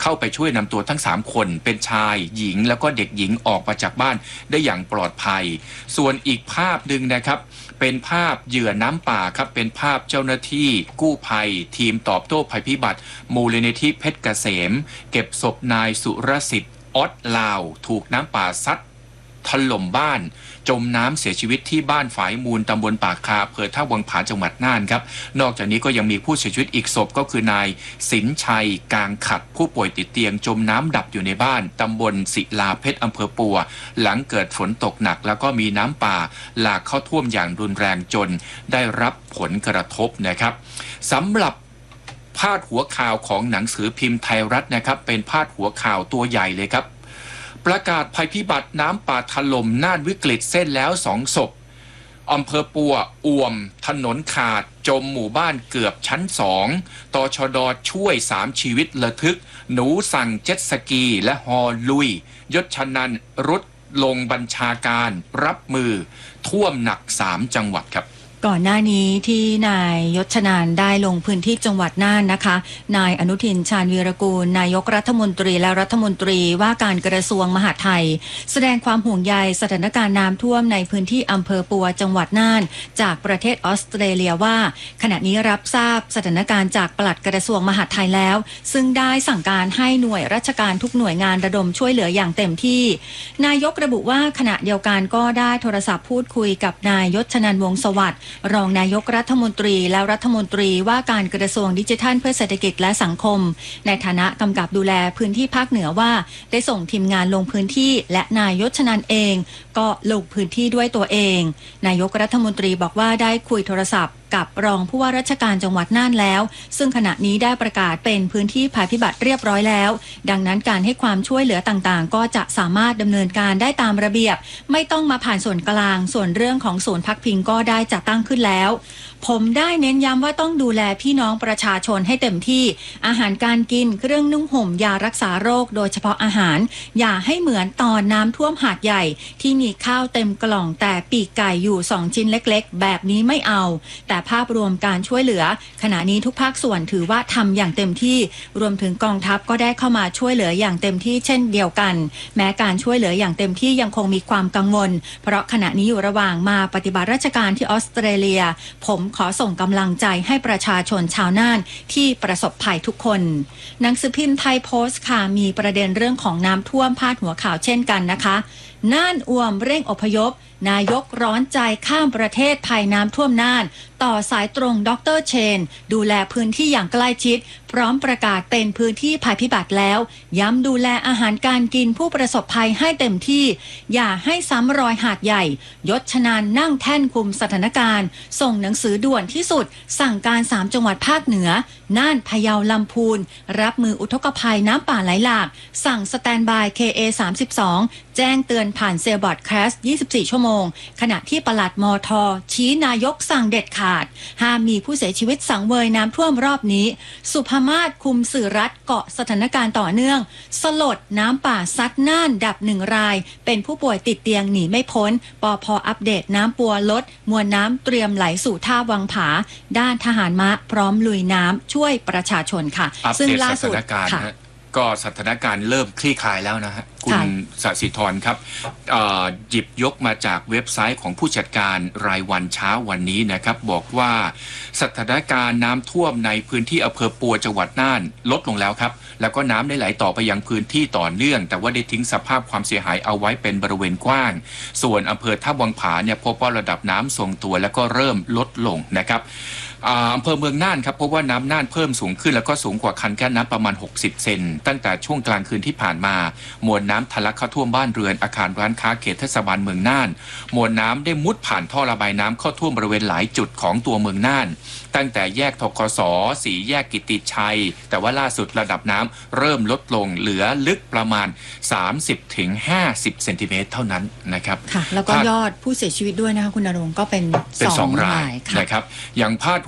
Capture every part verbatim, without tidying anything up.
เข้าไปช่วยนำตัวทั้งสามคนเป็นชายหญิงแล้วก็เด็กหญิงออกมาจากบ้านได้อย่างปลอดภัยส่วนอีกภาพหนึ่งนะครับเป็นภาพเหยื่อน้ำป่าครับเป็นภาพเจ้าหน้าที่กู้ภัยทีมตอบโต้ภัยพิบัติมูลนิธิเพชรเกษมเก็บศพนายสุรสิทธิ์ออดลาวถูกน้ำป่าซัดถล่มบ้านจมน้ำเสียชีวิตที่บ้านฝายมูลตำบลปากคาอำเภอท่าวังผาจังหวัดน่านครับนอกจากนี้ก็ยังมีผู้เสียชีวิตอีกศพก็คือนายสินชัยกางขัดผู้ป่วยติดเตียงจมน้ำดับอยู่ในบ้านตำบลศิลาเพชรอำเภอปัวหลังเกิดฝนตกหนักแล้วก็มีน้ำป่าหลากเข้าท่วมอย่างรุนแรงจนได้รับผลกระทบนะครับสำหรับพาดหัวข่าวของหนังสือพิมพ์ไทยรัฐนะครับเป็นพาดหัวข่าวตัวใหญ่เลยครับประกาศภัยพิบัติน้ำป่าถล่มน่านวิกฤตเส้นแล้วสองศพอำเภอปัวอ่วมถนนขาดจมหมู่บ้านเกือบชั้นสองตชดช่วยสามชีวิตระทึกหนูสั่งเจ็ตสกีและฮอลุยยศชนันรุดลงบัญชาการรับมือท่วมหนักสามจังหวัดครับก่อนหน้านี้ที่นายยศชนานได้ลงพื้นที่จังหวัดน่านนะคะนายอนุทินชาญวีรกูลนายกรัฐมนตรีและรัฐมนตรีว่าการกระทรวงมหาดไทยแสดงความห่วงใยสถานการณ์น้ำท่วมในพื้นที่อำเภอปัวจังหวัดน่านจากประเทศออสเตรเลียว่าขณะนี้รับทราบสถานการณ์จากปลัดกระทรวงมหาดไทยแล้วซึ่งได้สั่งการให้หน่วยราชการทุกหน่วยงานระดมช่วยเหลืออย่างเต็มที่นายกระบุว่าขณะเดียวกันก็ได้โทรศัพท์พูดคุยกับนายยศชนันวงศ์สวัสดิ์รองนายกรัฐมนตรีและรัฐมนตรีว่าการกระทรวงดิจิทัลเพื่อเศรษฐกิจและสังคมในฐานะกำกับดูแลพื้นที่ภาคเหนือว่าได้ส่งทีมงานลงพื้นที่และนายยศชนันเองก็ลงพื้นที่ด้วยตัวเองนายกรัฐมนตรีบอกว่าได้คุยโทรศัพท์กับรองผู้ว่าราชการจังหวัดน่านแล้วซึ่งขณะนี้ได้ประกาศเป็นพื้นที่ภัยพิบัติเรียบร้อยแล้วดังนั้นการให้ความช่วยเหลือต่างๆก็จะสามารถดำเนินการได้ตามระเบียบไม่ต้องมาผ่านส่วนกลางส่วนเรื่องของศูนย์พักพิงก็ได้จัดตั้งขึ้นแล้วผมได้เน้นย้ำว่าต้องดูแลพี่น้องประชาชนให้เต็มที่อาหารการกินเครื่องนุ่งห่มยารักษาโรคโดยเฉพาะอาหารอย่าให้เหมือนตอนน้ำท่วมหาดใหญ่ที่มีข้าวเต็มกล่องแต่ปีกไก่อยู่สองชิ้นเล็กๆแบบนี้ไม่เอาแต่ภาพรวมการช่วยเหลือขณะนี้ทุกภาคส่วนถือว่าทำอย่างเต็มที่รวมถึงกองทัพก็ได้เข้ามาช่วยเหลืออย่างเต็มที่เช่นเดียวกันแม้การช่วยเหลืออย่างเต็มที่ยังคงมีความกังวลเพราะขณะนี้อยู่ระหว่างมาปฏิบัติราชการที่ออสเตรเลียผมขอส่งกำลังใจให้ประชาชนชาวน่านที่ประสบภัยทุกคนหนังสือพิมพ์ไทยโพสต์ค่ะมีประเด็นเรื่องของน้ำท่วมพาดหัวข่าวเช่นกันนะคะน่านอ่วมเร่งอพยพนายกร้อนใจข้ามประเทศภัยน้ำท่วมน่านต่อสายตรงดร.เชนดูแลพื้นที่อย่างใกล้ชิดพร้อมประกาศเป็นพื้นที่ภัยพิบัติแล้วย้ำดูแลอาหารการกินผู้ประสบภัยให้เต็มที่อย่าให้ซ้ำรอยหาดใหญ่ยศชนานนั่งแท่นคุมสถานการณ์ส่งหนังสือด่วนที่สุดสั่งการสามจังหวัดภาคเหนือน่านพะเยาลำพูนรับมืออุทกภัยน้ำป่าไหลหลากสั่งสแตนบาย เค เอ สามสิบสอง แจ้งเตือนผ่านเซลบอร์ดแคสยี่สิบสี่ชั่วโมงขณะที่ปลัดมท.ชี้นายกสั่งเด็ดขาดห้ามมีผู้เสียชีวิตสังเวยน้ำท่วมรอบนี้สุภมาศคุมสื่อรัฐเกาะสถานการณ์ต่อเนื่องสลดน้ำป่าซัดน่านดับหนึ่งรายเป็นผู้ป่วยติดเตียงหนีไม่พ้นปพ.อัปเดตน้ำปัวลดมวลน้ำเตรียมไหลสู่ท่าวังผาด้านทหารม้าพร้อมลุยน้ำช่วยประชาชนค่ะซึ่งล่าสุดก็สถานการณ์เริ่มคลี่คลายแล้วนะฮะคุณสศิธรครับหยิบยกมาจากเว็บไซต์ของผู้จัดการรายวันเช้าวันนี้นะครับบอกว่าสถานการณ์น้ำท่วมในพื้นที่อำเภอปัวจังหวัดน่านลดลงแล้วครับแล้วก็น้ำได้ไหลต่อไปยังพื้นที่ต่อเนื่องแต่ว่าได้ทิ้งสภาพความเสียหายเอาไว้เป็นบริเวณกว้างส่วนอำเภอท่าวังผาเนี่ยพบว่าระดับน้ำทรงตัวแล้วก็เริ่มลดลงนะครับอำเภอเมืองน่านครับพบว่าน้ำน่านเพิ่มสูงขึ้นแล้วก็สูงกว่าคันกั้นน้ำประมาณหกสิบเซนตั้งแต่ช่วงกลางคืนที่ผ่านมามวลน้ำทะลักเข้าท่วมบ้านเรือนอาคารร้านค้าเขตเทศบาลเมืองน่านมวลน้ำได้มุดผ่านท่อระบายน้ำเข้าท่วมบริเวณหลายจุดของตัวเมืองน่านตั้งแต่แยกธกส.สีแยกกิตติชัยแต่ว่าล่าสุดระดับน้ำเริ่มลดลงเหลือลึกประมาณ สามสิบถึงห้าสิบ เซนติเมตรเท่านั้นนะครับค่ะแล้วก็ยอดผู้เสียชีวิตด้วยนะคะคุณณรงค์ก็เป็นสองรายนะครับอย่างพาด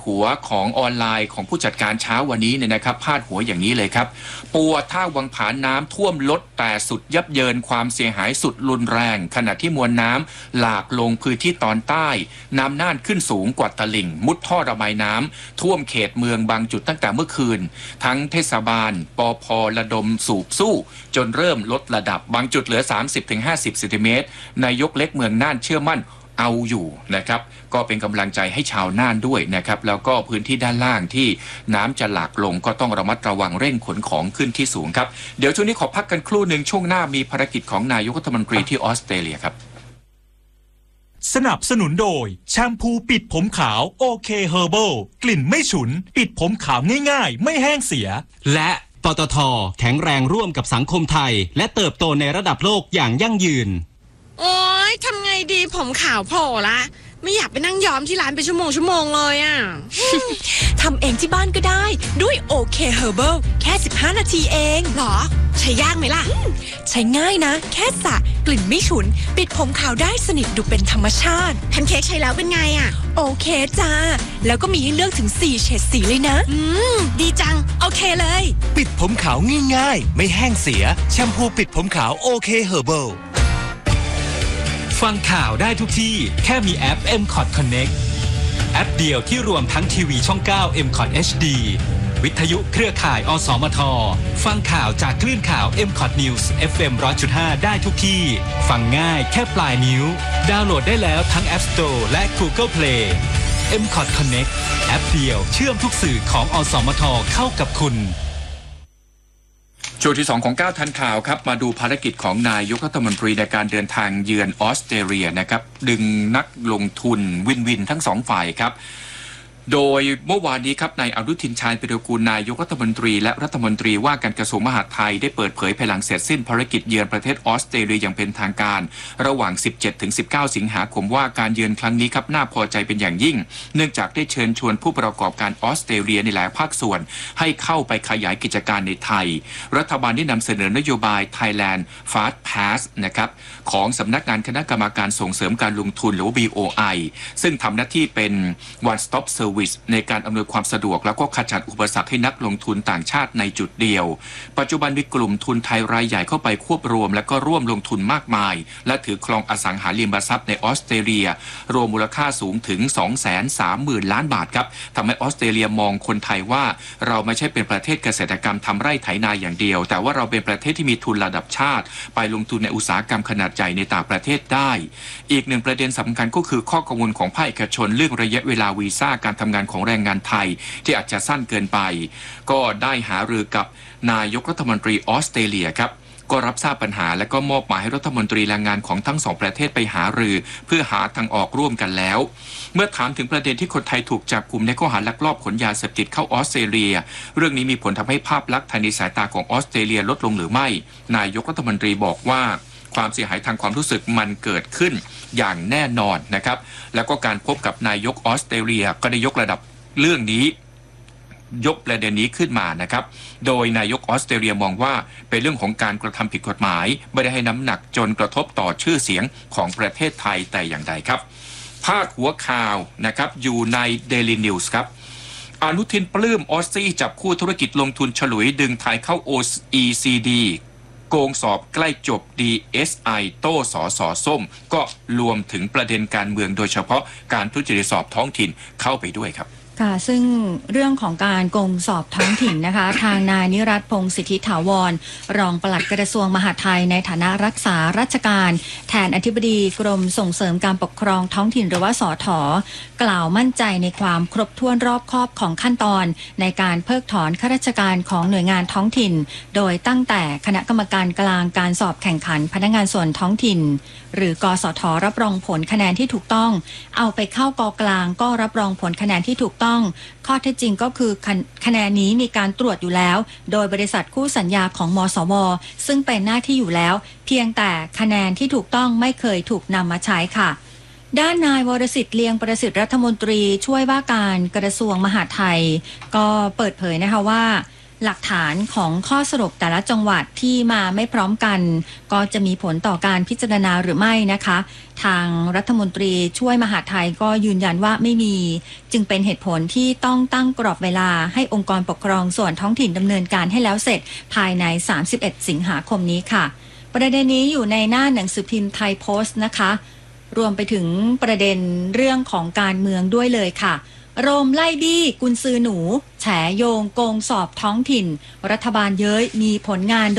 หัวของออนไลน์ของผู้จัดการเช้าวันนี้เนี่ยนะครับพาดหัวอย่างนี้เลยครับปัวท่าวังผาน้ำท่วมล้นแต่สุดยับเยินความเสียหายสุดรุนแรงขณะที่มวลน้ำหลากลงพื้นที่ตอนใต้น้ำน่านขึ้นสูงกว่าตลิ่งมุดท่อระบายน้ำท่วมเขตเมืองบางจุดตั้งแต่เมื่อคืนทั้งเทศบาลปภ.ระดมสูบสู้จนเริ่มลดระดับบางจุดเหลือ สามสิบถึงห้าสิบ เซนติเมตรนายกเล็กเมืองน่านเชื่อมั่นเอาอยู่นะครับก็เป็นกำลังใจให้ชาวน่านด้วยนะครับแล้วก็พื้นที่ด้านล่างที่น้ำจะหลากลงก็ต้องระมัดระวังเร่งขนของขึ้นที่สูงครับเดี๋ยวช่วงนี้ขอพักกันครู่หนึ่งช่วงหน้ามีภารกิจของนายกรัฐมนตรีที่ออสเตรเลียครับสนับสนุนโดยแชมพูปิดผมขาวโอเคเฮอร์เบิลกลิ่นไม่ฉุนปิดผมขาวง่ายๆไม่แห้งเสียและปตท.แข็งแรงร่วมกับสังคมไทยและเติบโตในระดับโลกอย่างยั่งยืนโอ๊ยทำไงดีผมขาวโผล่ละไม่อยากไปนั่งย้อมที่ร้านเป็นชั่วโมงชั่วโมงเลยอ่ะทำเองที่บ้านก็ได้ด้วยโอเคเฮอร์เบิลแค่สิบห้านาทีเองหรอใช้ยากไหมล่ะใช้ง่ายนะแค่สระกลิ่นไม่ฉุนปิดผมขาวได้สนิทดูเป็นธรรมชาติแพนเค้กใช้แล้วเป็นไงอ่ะโอเคจ้าแล้วก็มีให้เลือกถึงสี่เฉดสีเลยนะอืมดีจังโอเคเลยปิดผมขาวง่ายๆไม่แห้งเสียแชมพูปิดผมขาวโอเคเฮอร์เบิลฟังข่าวได้ทุกที่แค่มีแอป เอ็ม คอท Connect แอปเดียวที่รวมทั้งทีวีช่องเก้า เอ็ม คอท เอช ดี วิทยุเครือข่ายอสมทฟังข่าวจากคลื่นข่าว เอ็ม คอท News เอฟ เอ็ม หนึ่งร้อยจุดห้า ได้ทุกที่ฟังง่ายแค่ปลายนิ้วดาวน์โหลดได้แล้วทั้ง App Store และ Google Play เอ็ม คอท Connect แอปเดียวเชื่อมทุกสื่อของอสมทเข้ากับคุณช่วงที่สองของเก้าทันข่าวครับมาดูภารกิจของนายกรัฐมนตรีในการเดินทางเยือนออสเตรเลียนะครับดึงนักลงทุนวินวินทั้งสองฝ่ายครับโดยเมื่อวานนี้ครับนายอนุทินชาญวิรากูลนายกรัฐมนตรีและรัฐมนตรีว่าการกระทรวงมหาดไทยได้เปิดเผยภายหลังเสร็จสิ้นภารกิจเยือนประเทศออสเตรเลียอย่างเป็นทางการระหว่าง สิบเจ็ดถึงสิบเก้า สิงหาคมว่าการเยือนครั้งนี้ครับน่าพอใจเป็นอย่างยิ่งเนื่องจากได้เชิญชวนผู้ประกอบการออสเตรเลียในหลายภาคส่วนให้เข้าไปขยายกิจการในไทยรัฐบาลได้นำเสนอนโยบาย Thailand Fast Pass นะครับของสำนักงานคณะกรรมการส่งเสริมการลงทุนหรือ บี โอ ไอ ซึ่งทำหน้าที่เป็น one stop service ในการอำนวยความสะดวกแล้วก็ขจัดอุปสรรคให้นักลงทุนต่างชาติในจุดเดียวปัจจุบันมีกลุ่มทุนไทยรายใหญ่เข้าไปควบรวมและก็ร่วมลงทุนมากมายและถือครองอสังหาริมทรัพย์ในออสเตรเลียรวมมูลค่าสูงถึง สองแสนสามหมื่น ล้านบาทครับทำให้ออสเตรเลียมองคนไทยว่าเราไม่ใช่เป็นประเทศเกษตรกรรมทำไร่ไถนาอย่างเดียวแต่ว่าเราเป็นประเทศที่มีทุนระดับชาติไปลงทุนในอุตสาหกรรมขนาดใหญ่ในต่างประเทศได้อีกหนึ่งประเด็นสำคัญก็คือข้อกังวลของภาคเอกชนเรื่องระยะเวลาวีซ่าการทำงานของแรงงานไทยที่อาจจะสั้นเกินไปก็ได้หารือกับนายกรัฐมนตรีออสเตรเลียครับก็รับทราบปัญหาและก็มอบหมายให้รัฐมนตรีแรงงานของทั้งสองประเทศไปหารือเพื่อหาทางออกร่วมกันแล้วเมื่อถามถึงประเด็นที่คนไทยถูกจับกุมในข้อหาลักลอบขนยาเสพติดเข้าออสเตรเลียเรื่องนี้มีผลทำให้ภาพลักษณ์ในสายตาของออสเตรเลียลดลงหรือไม่นายกรัฐมนตรีบอกว่าความเสียหายทางความรู้สึกมันเกิดขึ้นอย่างแน่นอนนะครับแล้วก็การพบกับนายกออสเตรเลียก็ได้ยกระดับเรื่องนี้ยกประเด็นนี้ขึ้นมานะครับโดยนายกออสเตรเลียมองว่าเป็นเรื่องของการกระทำผิดกฎหมายไม่ได้ให้น้ำหนักจนกระทบต่อชื่อเสียงของประเทศไทยแต่อย่างใดครับพาดหัวข่าวนะครับอยู่ใน Daily News ครับอนุทินปลื้มออสซี่จับคู่ธุรกิจลงทุนฉลุยดึงไทยเข้า โอ อี ซี ดี โกงสอบใกล้จบ ดี เอส ไอ โต้สสส้มก็รวมถึงประเด็นการเมืองโดยเฉพาะการทุจริตสอบท้องถิ่นเข้าไปด้วยครับค่ะซึ่งเรื่องของการโกงสอบท้องถิ่นนะคะ ทางนายนิรัตน์พงษ์สิทธิถาวรรองปลัดกระทรวงมหาดไทยในฐานะรักษาราชการแทนอธิบดีกรมส่งเสริมการปกครองท้องถิ่นหรือว่าสท.กล่าวมั่นใจในความครบถ้วนรอบคอบของขั้นตอนในการเพิกถอนข้าราชการของหน่วยงานท้องถิ่นโดยตั้งแต่คณะกรรมการกลางการสอบแข่งขันพนักงานส่วนท้องถิ่นหรือกสท.รับรองผลคะแนนที่ถูกต้องเอาไปเข้ากกลางก็รับรองผลคะแนนที่ถูกต้องข้อเท็จจริงก็คือคะแนนนี้มีการตรวจอยู่แล้วโดยบริษัทคู่สัญญาของมสวซึ่งเป็นหน้าที่อยู่แล้วเพียงแต่คะแนนที่ถูกต้องไม่เคยถูกนำมาใช้ค่ะด้านนายวรสิทธิ์เลียงประสิทธิ์รัฐมนตรีช่วยว่าการกระทรวงมหาดไทยก็เปิดเผยนะคะว่าหลักฐานของข้อสรุปแต่ละจังหวัดที่มาไม่พร้อมกันก็จะมีผลต่อการพิจารณาหรือไม่นะคะทางรัฐมนตรีช่วยมหาดไทยก็ยืนยันว่าไม่มีจึงเป็นเหตุผลที่ต้องตั้งกรอบเวลาให้องค์กรปกครองส่วนท้องถิ่นดำเนินการให้แล้วเสร็จภายในสามสิบเอ็ดสิงหาคมนี้ค่ะประเด็นนี้อยู่ในหน้าหนังสือพิมพ์ไทยโพสต์นะคะรวมไปถึงประเด็นเรื่องของการเมืองด้วยเลยค่ะโรมไล่บี้กุนซือหนูแฉโยงโกงสอบท้องถิ่นรัฐบาลเย้ยมีผลงาน